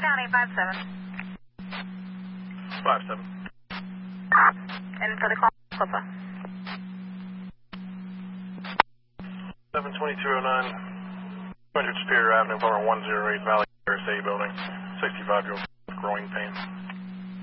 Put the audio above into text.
County, 5-7. 5-7. And for the call, Clipper. 72209, 200 Superior Avenue, apartment 108, Valley Terrace A building, 65-year-old growing pain.